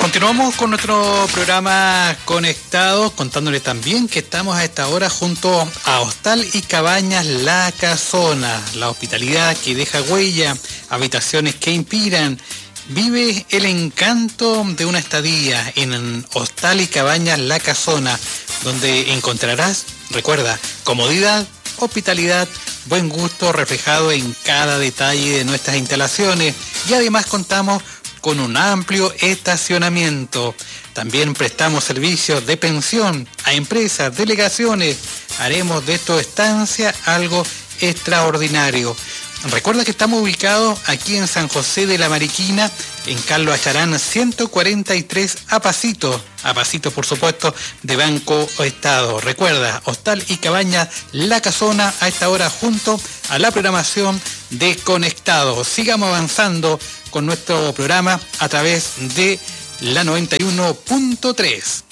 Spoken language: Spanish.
Continuamos con nuestro programa Conectados, contándoles también que estamos a esta hora junto a Hostal y Cabañas La Casona, la hospitalidad que deja huella, habitaciones que inspiran. Vive el encanto de una estadía en Hostal y Cabañas La Casona, donde encontrarás, recuerda, comodidad, hospitalidad, buen gusto reflejado en cada detalle de nuestras instalaciones, y además contamos con un amplio estacionamiento. También prestamos servicios de pensión a empresas, delegaciones. Haremos de tu estancia algo extraordinario. Recuerda que estamos ubicados aquí en San José de la Mariquina, en Carlos Acharán 143, a pasito por supuesto de Banco Estado. Recuerda, Hostal y Cabañas La Casona a esta hora junto a la programación de Conectados. Sigamos avanzando con nuestro programa a través de la 91.3.